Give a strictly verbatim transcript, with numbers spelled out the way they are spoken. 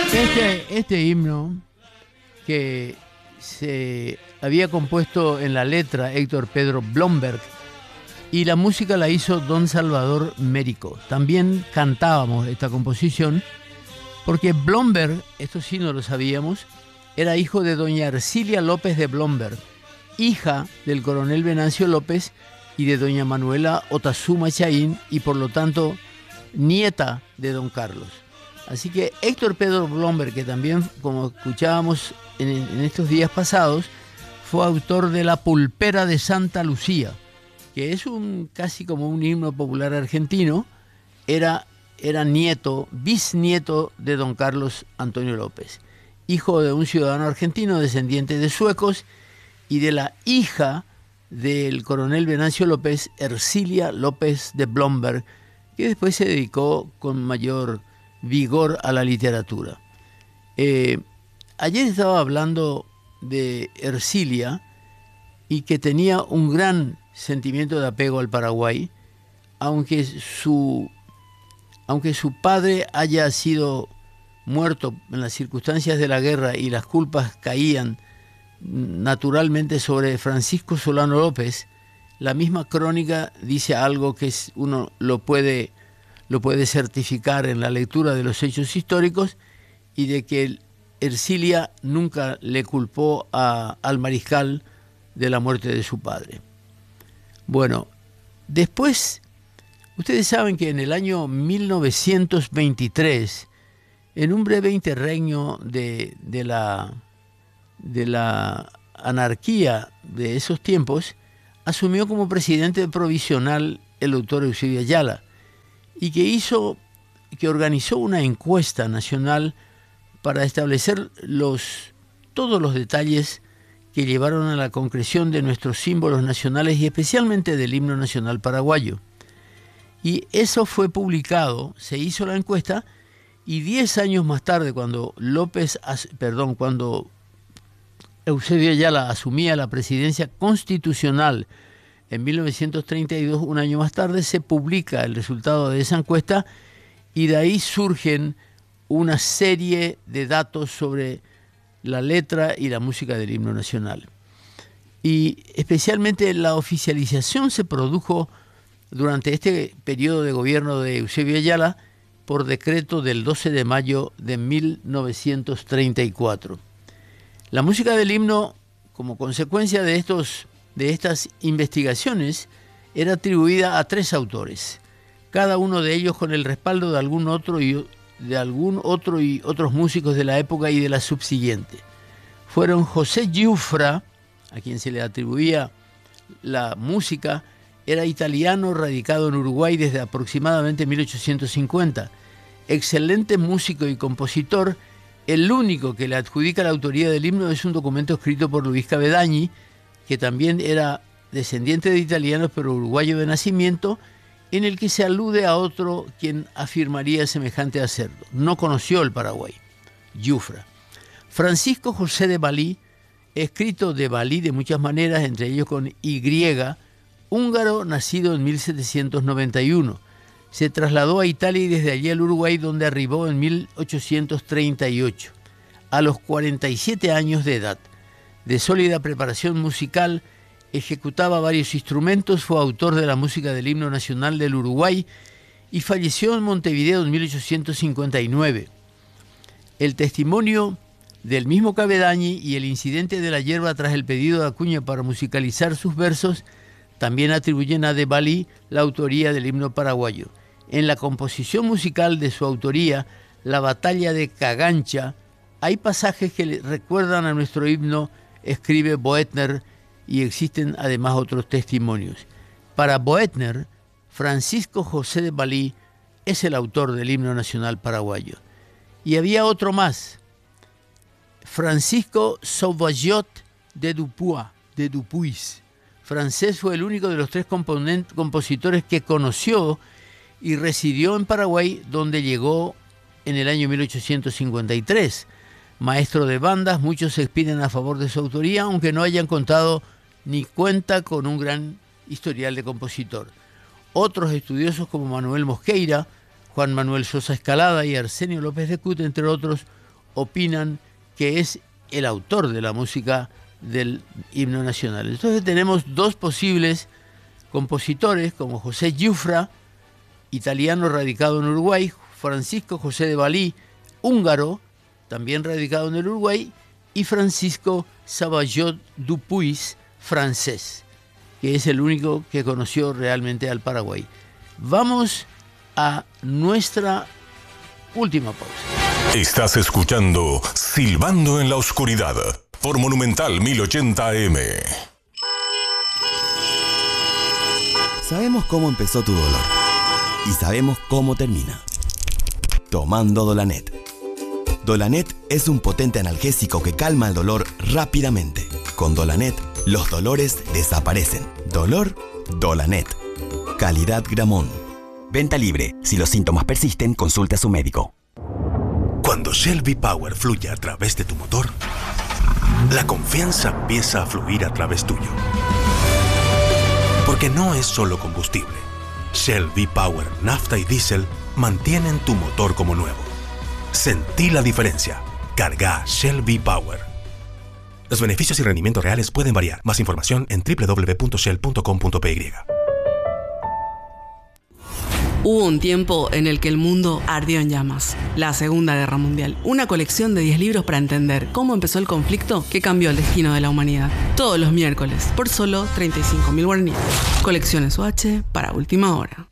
Este, este himno que se había compuesto en la letra Héctor Pedro Blomberg y la música la hizo Don Salvador Mérico. También cantábamos esta composición porque Blomberg, esto sí no lo sabíamos, era hijo de doña Ercilia López de Blomberg, hija del coronel Venancio López y de doña Manuela Otazuma Chaín, y por lo tanto nieta de don Carlos. Así que Héctor Pedro Blomberg, que también, como escuchábamos en, en estos días pasados, fue autor de La Pulpera de Santa Lucía, que es un casi como un himno popular argentino. Era, era nieto, bisnieto de don Carlos Antonio López, hijo de un ciudadano argentino descendiente de suecos y de la hija del coronel Venancio López, Ercilia López de Blomberg, que después se dedicó con mayor vigor a la literatura. Eh, ayer estaba hablando de Ercilia y que tenía un gran sentimiento de apego al Paraguay, aunque su, aunque su padre haya sido muerto en las circunstancias de la guerra y las culpas caían naturalmente sobre Francisco Solano López. La misma crónica dice algo que es, uno lo puede, lo puede certificar en la lectura de los hechos históricos, y de que Ercilia nunca le culpó a, al mariscal de la muerte de su padre. Bueno, después, ustedes saben que en el año mil novecientos veintitrés, en un breve interregno de, de, la, de la anarquía de esos tiempos, asumió como presidente provisional el doctor Eusebio Ayala, y que hizo, que organizó una encuesta nacional para establecer los, todos los detalles que llevaron a la concreción de nuestros símbolos nacionales y especialmente del himno nacional paraguayo. Y eso fue publicado, se hizo la encuesta, y diez años más tarde, cuando López, perdón, cuando Eusebio Ayala asumía la presidencia constitucional en mil novecientos treinta y dos, un año más tarde, se publica el resultado de esa encuesta, y de ahí surgen una serie de datos sobre la letra y la música del himno nacional. Y especialmente la oficialización se produjo durante este periodo de gobierno de Eusebio Ayala por decreto del doce de mayo de mil novecientos treinta y cuatro. La música del himno, como consecuencia de, estos, de estas investigaciones, era atribuida a tres autores, cada uno de ellos con el respaldo de algún otro y de algún otro y otros músicos de la época y de la subsiguiente. Fueron José Giuffra, a quien se le atribuía la música, era italiano radicado en Uruguay desde aproximadamente mil ochocientos cincuenta, excelente músico y compositor. El único que le adjudica la autoría del himno es un documento escrito por Luis Cavedañi, que también era descendiente de italianos pero uruguayo de nacimiento, en el que se alude a otro quien afirmaría semejante acerto. No conoció el Paraguay, Giuffra. Francisco José de Valí, escrito de Valí de muchas maneras, entre ellos con Y, húngaro, nacido en mil setecientos noventa y uno. Se trasladó a Italia y desde allí al Uruguay, donde arribó en mil ochocientos treinta y ocho, a los cuarenta y siete años de edad. De sólida preparación musical, ejecutaba varios instrumentos, fue autor de la música del himno nacional del Uruguay y falleció en Montevideo en mil ochocientos cincuenta y nueve. El testimonio del mismo Cavedañi y el incidente de la yerba tras el pedido de Acuña para musicalizar sus versos también atribuyen a De Valí la autoría del himno paraguayo. En la composición musical de su autoría, La Batalla de Cagancha, hay pasajes que le recuerdan a nuestro himno, escribe Boetner, y existen además otros testimonios. Para Boetner, Francisco José de Valí es el autor del himno nacional paraguayo. Y había otro más, Francisco Sauvajot de Dupuis, de Dupuis. Francés, fue el único de los tres compositores que conoció y residió en Paraguay, donde llegó en el año mil ochocientos cincuenta y tres. Maestro de bandas, muchos se expiden a favor de su autoría, aunque no hayan contado ni cuenta con un gran historial de compositor. Otros estudiosos como Manuel Mosqueira, Juan Manuel Sosa Escalada y Arsenio López de Cut, entre otros, opinan que es el autor de la música del himno nacional. Entonces tenemos dos posibles compositores, como José Giuffra, italiano radicado en Uruguay, Francisco José de Valí, húngaro, también radicado en el Uruguay, y Francisco Savajot Dupuis, francés, que es el único que conoció realmente al Paraguay. Vamos a nuestra última pausa. Estás escuchando Silbando en la Oscuridad por Monumental mil ochenta A M. Sabemos cómo empezó tu dolor y sabemos cómo termina. Tomando Dolanet. Dolanet es un potente analgésico que calma el dolor rápidamente. Con Dolanet, los dolores desaparecen. Dolor, Dolanet. Calidad Gramón. Venta libre. Si los síntomas persisten, consulte a su médico. Cuando Shell V-Power fluye a través de tu motor, la confianza empieza a fluir a través tuyo. Porque no es solo combustible. Shell V-Power, nafta y diésel mantienen tu motor como nuevo. Sentí la diferencia. Carga Shell V-Power. Los beneficios y rendimientos reales pueden variar. Más información en doble u doble u doble u punto shell punto com punto p y. Hubo un tiempo en el que el mundo ardió en llamas. La Segunda Guerra Mundial. Una colección de diez libros para entender cómo empezó el conflicto que cambió el destino de la humanidad. Todos los miércoles, por solo treinta y cinco mil guaraníes. Colecciones U H para última hora.